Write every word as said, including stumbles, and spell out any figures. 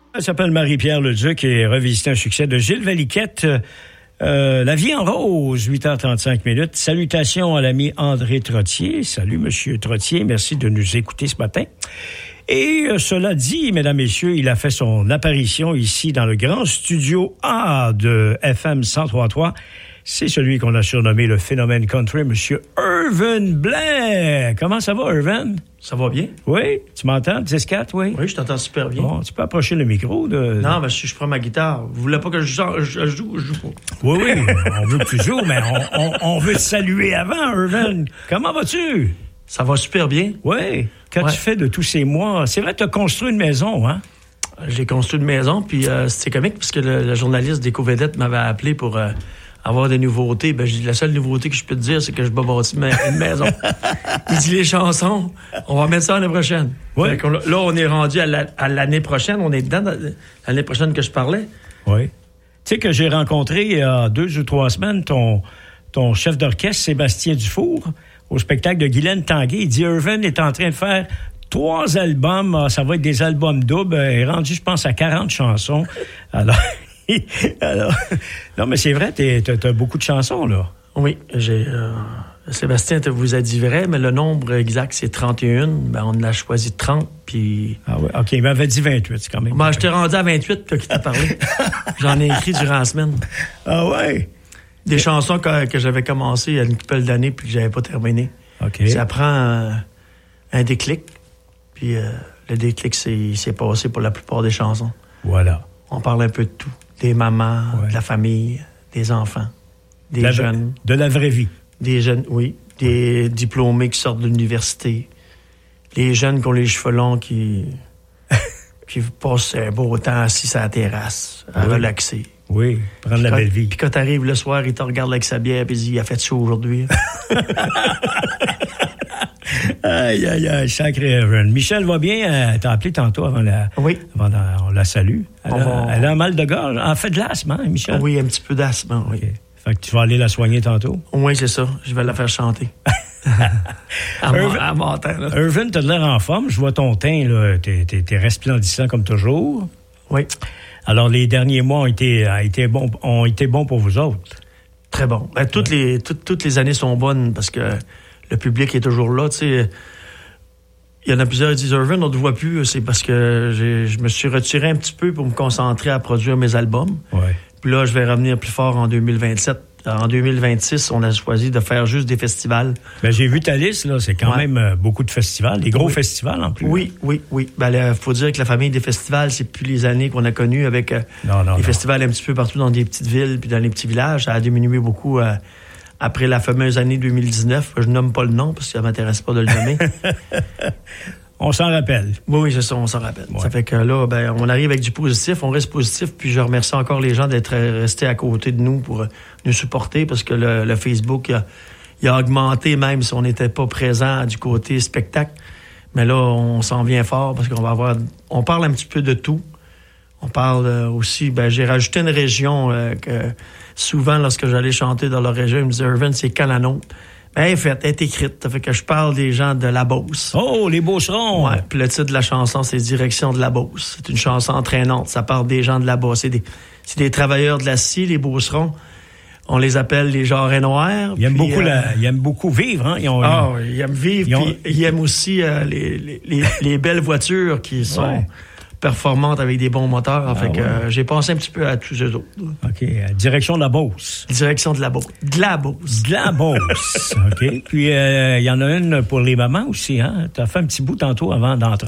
Elle s'appelle Marie-Pierre Leduc et revisité un succès de Gilles Valiquette. Euh, La vie en rose, huit heures trente-cinq minutes. Salutations à l'ami André Trottier. Salut, Monsieur Trottier. Merci de nous écouter ce matin. Et euh, cela dit, mesdames, messieurs, il a fait son apparition ici dans le grand studio A de F M cent trois point trois. C'est celui qu'on a surnommé le phénomène country, Monsieur Irvin Blais. Comment ça va, Irvin? Ça va bien? Oui, tu m'entends? dix quatre, oui? Oui, je t'entends super bien. Bon, tu peux approcher le micro de... Non, mais si je prends ma guitare, vous voulez pas que je, je, je joue, je joue pas. Oui, oui, on veut que tu joues, mais on, on, on veut te saluer avant, Irvin. Comment vas-tu? Ça va super bien. Oui. Qu'as-tu Ouais. fait de tous ces mois? C'est vrai, tu as construit une maison, hein? J'ai construit une maison, puis euh, c'est comique, parce que le, le journaliste d'Éco-Vedette m'avait appelé pour euh, avoir des nouveautés. Ben, j'ai dit, la seule nouveauté que je peux te dire, c'est que je vais bâtir ma- une maison. Il dit, les chansons, on va mettre ça l'année prochaine. Ouais. Fait qu'on- là, on est rendu à, la- à l'année prochaine. On est dedans, dans- l'année prochaine que je parlais. Oui. Tu sais que j'ai rencontré il y a deux ou trois semaines ton, ton chef d'orchestre, Sébastien Dufour, au spectacle de Guylaine Tanguay. Il dit, Irvin est en train de faire trois albums. Ah, ça va être des albums doubles. Il est rendu, je pense, à quarante chansons. Alors, alors non, mais c'est vrai, t'es- t'as, t'as beaucoup de chansons, là. Oui, j'ai... euh, Sébastien te vous a dit vrai, mais le nombre exact, c'est trente et un. Ben, on en a choisi trente, puis... Ah ouais, OK, il m'avait dit vingt-huit, c'est quand même... Ben, je t'ai rendu à vingt-huit, toi qui t'as parlé. J'en ai écrit durant la semaine. Ah ouais? Des chansons que, que j'avais commencé il y a une couple d'années, puis que j'avais pas terminé. OK. Ça prend euh, un déclic, puis euh, le déclic, c'est, c'est passé pour la plupart des chansons. Voilà. On parle un peu de tout. Des mamans, Ouais. de la famille, des enfants, des La- jeunes. De la vraie vie. Des jeunes, oui. Des diplômés qui sortent de l'université. Les jeunes qui ont les cheveux longs qui, qui passent un beau temps assis sur la terrasse, à Oui. relaxer. Oui, prendre la Quand- belle vie. Puis quand t'arrives le soir, il te regarde avec sa bière et il dit, il a fait chaud aujourd'hui. Aïe, aïe, aïe, sacré Irvin. Michel va bien. Euh, t'as appelé tantôt avant la... Oui. Avant la- on la salue. Elle, On a, va- elle a un mal de gorge. Elle fait de l'asthme, hein, Michel? Oui, un petit peu d'asthme, oui. OK. Fait que tu vas aller la soigner tantôt. Oui, c'est ça. Je vais la faire chanter. à, mon, Irvin- à mon temps, là. Irvin, t'as de l'air en forme. Je vois ton teint, là. T'es, t'es, t'es resplendissant comme toujours. Oui, Alors, les derniers mois ont été, ont été, bons, ont été bons pour vous autres. très bon. Ben, toutes, les, toutes, toutes les années sont bonnes parce que le public est toujours là. Tu sais, il y en a plusieurs qui disent, Irvin, on ne te voit plus. C'est parce que j'ai, je me suis retiré un petit peu pour me concentrer à produire mes albums. Ouais. Puis là, je vais revenir plus fort en deux mille vingt-sept. En deux mille vingt-six, on a choisi de faire juste des festivals. Ben, j'ai vu ta liste, là. C'est quand Ouais. même euh, beaucoup de festivals. Des gros Oui. festivals, en plus. Oui, oui, oui. Ben, il faut dire que la famille des festivals, c'est plus les années qu'on a connues avec euh, Non, non, les non. festivals un petit peu partout dans des petites villes puis dans les petits villages. Ça a diminué beaucoup euh, après la fameuse année deux mille dix-neuf. Je nomme pas le nom parce que ça m'intéresse pas de le nommer. On s'en rappelle. Oui, oui, c'est ça, on s'en rappelle. Ouais. Ça fait que là, ben, on arrive avec du positif, on reste positif, puis je remercie encore les gens d'être restés à côté de nous pour euh, nous supporter parce que le, le Facebook, il a, il a augmenté même si on n'était pas présent du côté spectacle. Mais là, on s'en vient fort parce qu'on va avoir... On parle un petit peu de tout. On parle euh, aussi... Ben, j'ai rajouté une région euh, que souvent, lorsque j'allais chanter dans la région, ils me disaient, Irvin, c'est quand la nôtre? Ben, elle est faite, elle est écrite. Ça fait que je parle des gens de la Beauce. Oh, les Beaucerons! Ouais, puis le titre de la chanson, c'est Direction de la Beauce. C'est une chanson entraînante. Ça parle des gens de la Beauce. C'est des, c'est des travailleurs de la scie, les Beaucerons. On les appelle les jarrets noirs. Ils aiment, puis, beaucoup euh, la, ils aiment beaucoup vivre, hein? Ils ont, Ah, oui, ils aiment vivre, Ils ont- puis ils aiment aussi euh, les, les, les, les belles voitures qui sont Ouais. performantes avec des bons moteurs. Ah, fait que ouais. euh, j'ai pensé un petit peu à tous eux autres. OK. euh, Direction de la Beauce. Direction de la Beauce. De la Beauce. De la Beauce. OK. Puis, euh, il y en a une pour les mamans aussi, hein? Tu as fait un petit bout tantôt avant d'entrer